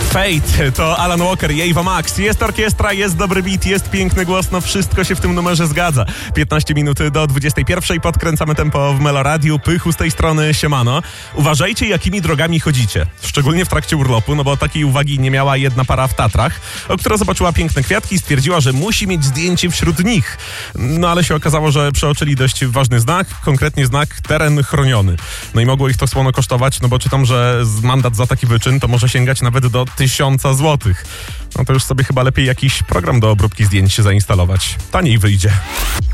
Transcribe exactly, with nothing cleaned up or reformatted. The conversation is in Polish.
Fate to Alan Walker i Ava Max. Jest orkiestra, jest dobry beat, jest piękny głos, no wszystko się w tym numerze zgadza. piętnaście minut do dwudziestej pierwszej, podkręcamy tempo w Meloradiu. Pychu z tej strony, siemano. Uważajcie, jakimi drogami chodzicie, szczególnie w trakcie urlopu, no bo takiej uwagi nie miała jedna para w Tatrach, która zobaczyła piękne kwiatki i stwierdziła, że musi mieć zdjęcie wśród nich. No ale się okazało, że przeoczyli dość ważny znak, konkretnie znak teren chroniony. No i mogło ich to słono kosztować, no bo czytam, że mandat za taki wyczyn to może sięgać nawet do tysiąca złotych. No to już sobie chyba lepiej jakiś program do obróbki zdjęć zainstalować. Taniej wyjdzie.